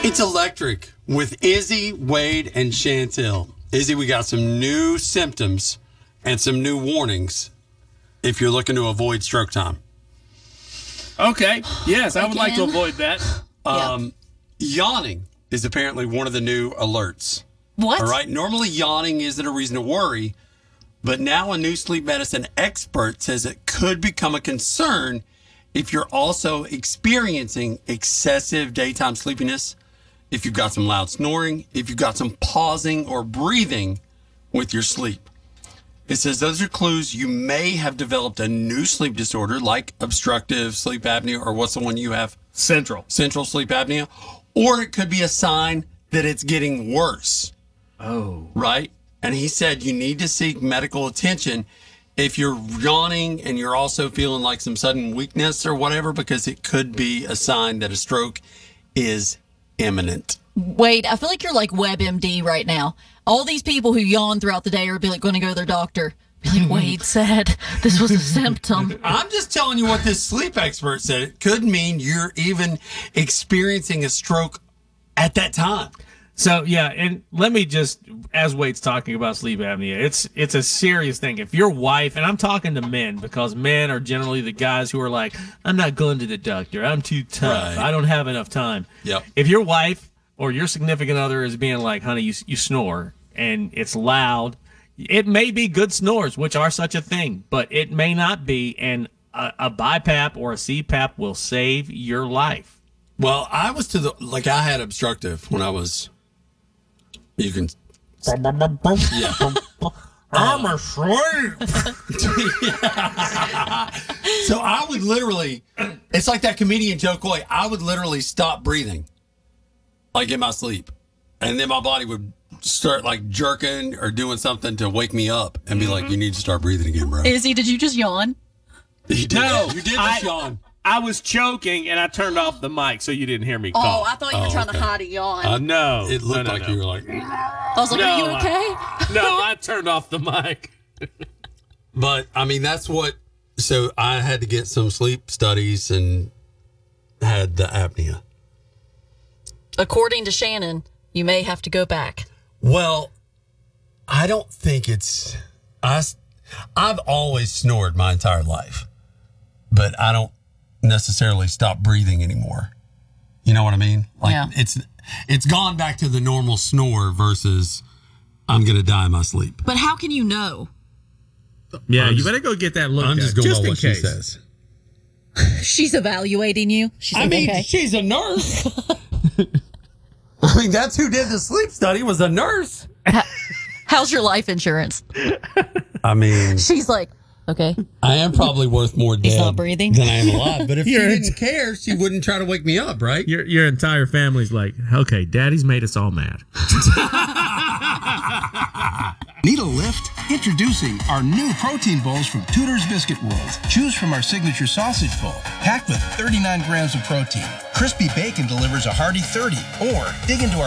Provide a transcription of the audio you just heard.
It's electric with Izzy, Wade, and Chantel. Izzy, we got some new symptoms and some new warnings if you're looking to avoid stroke time. Okay. Yes, I would like to avoid that. Yawning is apparently one of the new alerts. What? All right. Normally, yawning isn't a reason to worry, but now a new sleep medicine expert says it could become a concern if you're also experiencing excessive daytime sleepiness, if you've got some loud snoring, if you've got some pausing or breathing with your sleep. It says those are clues you may have developed a new sleep disorder like obstructive sleep apnea, or what's the one you have? Central sleep apnea. Or it could be a sign that it's getting worse. Oh. Right? And he said you need to seek medical attention if you're yawning and you're also feeling like some sudden weakness or whatever, because it could be a sign that a stroke is imminent. Wade, I feel like you're like WebMD right now. All these people who yawn throughout the day are going to go to their doctor. Be like, Wade said this was a symptom. I'm just telling you what this sleep expert said. It could mean you're even experiencing a stroke at that time. So, yeah, and let me just, as Wade's talking about sleep apnea, it's a serious thing. If your wife, and I'm talking to men, because men are generally the guys who are like, I'm not going to the doctor. I'm too tough. Right. I don't have enough time. Yep. If your wife or your significant other is being like, honey, you snore, and it's loud, it may be good snores, which are such a thing, but it may not be, and a BiPAP or a CPAP will save your life. Well, I had obstructive when I was... You can. Yeah. I'm asleep. So I would literally, it's like that comedian Joe Coy. I would literally stop breathing, like in my sleep, and then my body would start like jerking or doing something to wake me up and be like, "You need to start breathing again, bro." Izzy, did you just yawn? You did. No, you did just yawn. I was choking and I turned off the mic so you didn't hear me Oh, cough. I thought you were trying to hide a yawn. No. It looked like you were like. I was like, No, are you okay? No, I turned off the mic. But I mean, that's what. So I had to get some sleep studies and had the apnea. According to Shannon, you may have to go back. Well, I don't think it's. I've always snored my entire life, but I don't necessarily stop breathing anymore. You know what I mean? Like Yeah. it's gone back to the normal snore versus I'm gonna die in my sleep. But how can you know? Yeah, you better go get that looked I'm at, just going just by in what case. she says. She's evaluating you. She's like, okay. She's a nurse. I mean, that's who did the sleep study, was a nurse. How's your life insurance? I mean, She's like, okay. I am probably worth more dead not breathing? than I am alive. But if she didn't care, she wouldn't try to wake me up, right? Your entire family's like, okay, Daddy's made us all mad. Need a lift? Introducing our new protein bowls from Tudor's Biscuit World. Choose from our signature sausage bowl, packed with 39 grams of protein. Crispy bacon delivers a hearty 30. Or dig into our